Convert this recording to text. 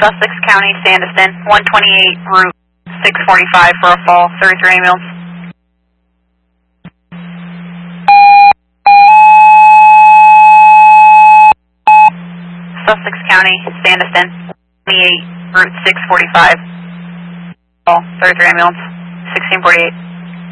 Sussex County, Sandiston, 128 Route 645 for a fall, 33 ambulance. Sussex County, Sandiston, 28 Route 645, fall, 33 ambulance, 1648.